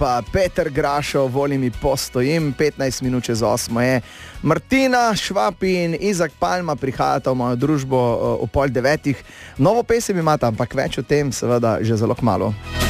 pa Peter Grašo, Voli mi postojim, 15 minut čez 8 je. Martina Švab in Izak Palma prihajata v mojo družbo ob 8:30. Novo pesem imata, ampak več o tem seveda že zelo kmalu.